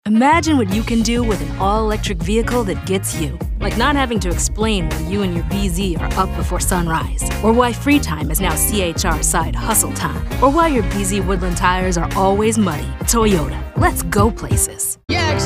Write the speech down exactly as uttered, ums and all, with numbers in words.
Imagine what you can do with an all-electric vehicle that gets you. Like not having to explain why you and your B Z are up before sunrise, or why free time is now C H R side hustle time, or why your B Z Woodland tires are always muddy. Toyota, let's go places. Yeah,